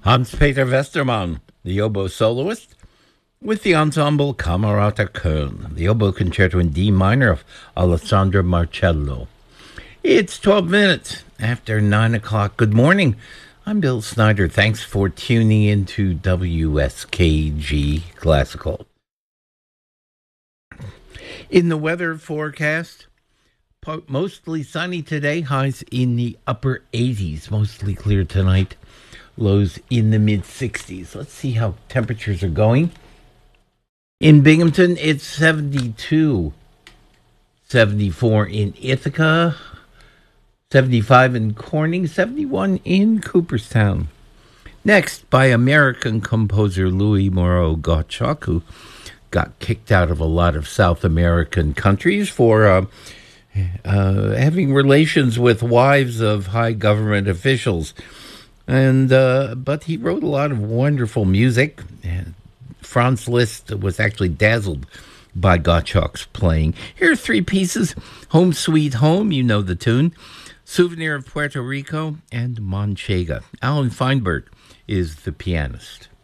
Hans-Peter Westermann, the oboe soloist, with the ensemble Camerata Köln, the oboe concerto in D minor of Alessandro Marcello. It's 12 minutes after 9 o'clock. Good morning. I'm Bill Snyder. Thanks for tuning into WSKG Classical. In the weather forecast, mostly sunny today, highs in the upper 80s, mostly clear tonight, lows in the mid-60s. Let's see how temperatures are going. In Binghamton, it's 72, 74 in Ithaca, 75 in Corning, 71 in Cooperstown. Next, by American composer Louis Moreau Gottschalk, who got kicked out of a lot of South American countries for having relations with wives of high government officials. But he wrote a lot of wonderful music. Franz Liszt was actually dazzled by Gottschalk's playing. Here are three pieces: Home Sweet Home, you know the tune, Souvenir of Puerto Rico, and Manchega. Alan Feinberg is the pianist.